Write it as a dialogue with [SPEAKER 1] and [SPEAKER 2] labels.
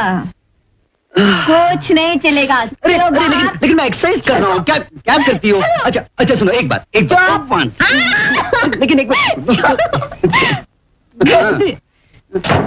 [SPEAKER 1] कुछ नहीं चलेगा।
[SPEAKER 2] अरे लेकिन मैं एक्सरसाइज कर रहा हूँ। क्या करती हो? अच्छा सुनो, एक बात लेकिन एक बात